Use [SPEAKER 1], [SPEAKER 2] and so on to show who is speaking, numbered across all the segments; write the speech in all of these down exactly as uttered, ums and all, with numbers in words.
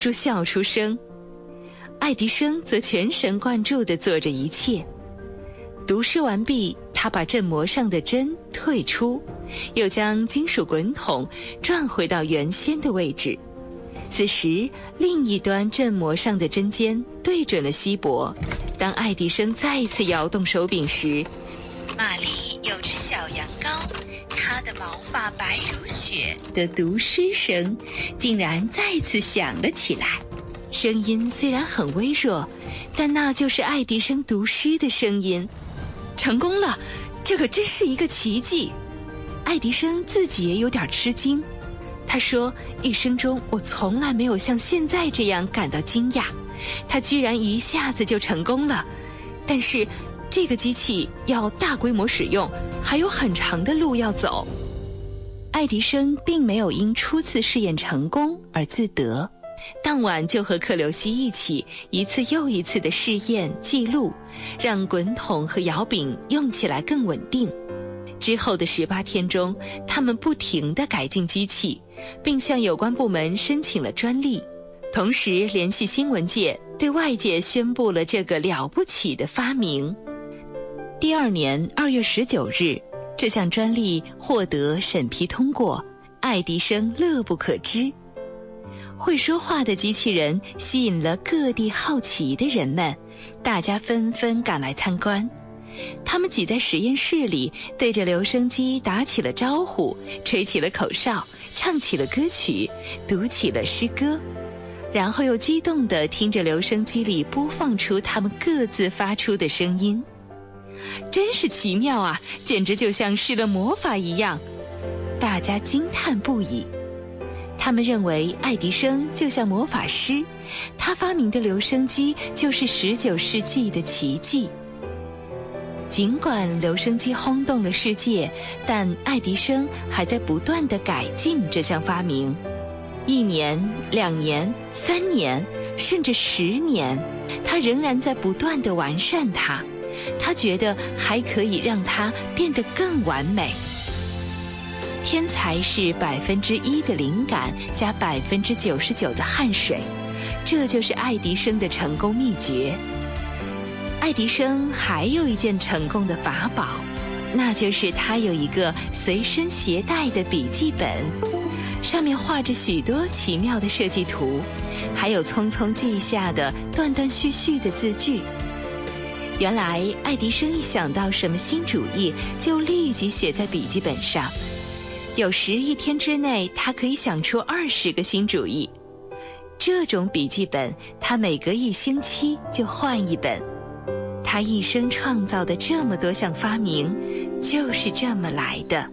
[SPEAKER 1] 出笑出声。爱迪生则全神贯注地做着一切。读诗完毕，他把振膜上的针退出，又将金属滚筒转回到原先的位置。此时，另一端振膜上的针尖对准了锡箔。当爱迪生再次摇动手柄时，那里有只小羊羔，它的毛发白如雪的读诗声竟然再次响了起来。声音虽然很微弱，但那就是爱迪生读诗的声音。成功了，这可真是一个奇迹。爱迪生自己也有点吃惊。他说，一生中我从来没有像现在这样感到惊讶，他居然一下子就成功了。但是这个机器要大规模使用，还有很长的路要走。爱迪生并没有因初次试验成功而自得，当晚就和克留西一起一次又一次的试验记录，让滚筒和摇柄用起来更稳定。之后的十八天中，他们不停地改进机器，并向有关部门申请了专利，同时联系新闻界，对外界宣布了这个了不起的发明。第二年二月十九日，这项专利获得审批通过，爱迪生乐不可支。会说话的机器人吸引了各地好奇的人们，大家纷纷赶来参观。他们挤在实验室里，对着留声机打起了招呼，吹起了口哨，唱起了歌曲，读起了诗歌，然后又激动地听着留声机里播放出他们各自发出的声音。真是奇妙啊，简直就像施了魔法一样，大家惊叹不已。他们认为爱迪生就像魔法师，他发明的留声机就是十九世纪的奇迹。尽管留声机轰动了世界，但爱迪生还在不断地改进这项发明。一年、两年、三年，甚至十年，他仍然在不断地完善它。他觉得还可以让它变得更完美。天才是百分之一的灵感加百分之九十九的汗水，这就是爱迪生的成功秘诀。爱迪生还有一件成功的法宝，那就是他有一个随身携带的笔记本，上面画着许多奇妙的设计图，还有匆匆记下的断断续续的字句。原来爱迪生一想到什么新主意，就立即写在笔记本上。有时一天之内，他可以想出二十个新主意。这种笔记本，他每隔一星期就换一本。他一生创造的这么多项发明，就是这么来的。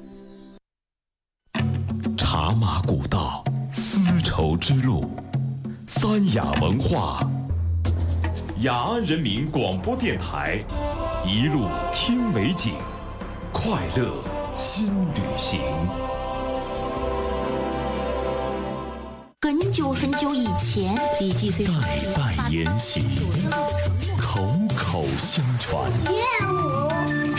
[SPEAKER 2] 茶马古道，丝绸之路，三雅文化，雅安人民广播电台，一路听美景，快乐新旅行。
[SPEAKER 3] 很久很久以前，笔记虽
[SPEAKER 2] 代代沿袭，口口相传。
[SPEAKER 4] 乐舞。